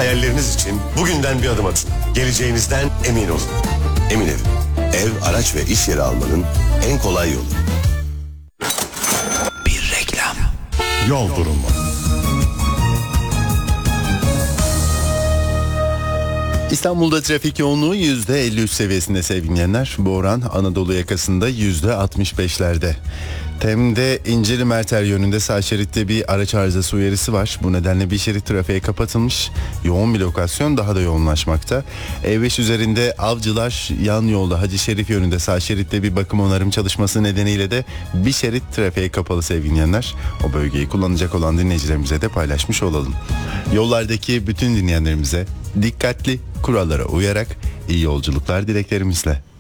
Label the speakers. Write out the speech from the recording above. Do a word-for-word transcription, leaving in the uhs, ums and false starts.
Speaker 1: hayalleriniz için bugünden bir adım atın. Geleceğinizden emin olun. Emin Ev. Ev, araç ve iş yeri almanın en kolay yolu.
Speaker 2: Bir reklam.
Speaker 3: Yol durumu. İstanbul'da trafik yoğunluğu yüzde elli üç seviyesinde sevgili dinleyenler. Bu oran Anadolu yakasında yüzde altmış beşlerde. Tem'de İncirli Merter yönünde sağ şeritte bir araç arızası uyarısı var. Bu nedenle bir şerit trafiğe kapatılmış. Yoğun bir lokasyon, daha da yoğunlaşmakta. E beş üzerinde Avcılar yan yolda Hacı Şerif yönünde sağ şeritte bir bakım onarım çalışması nedeniyle de bir şerit trafiğe kapalı sevgili dinleyenler. O bölgeyi kullanacak olan dinleyicilerimize de paylaşmış olalım. Yollardaki bütün dinleyenlerimize dikkatli, kurallara uyarak iyi yolculuklar dileklerimizle.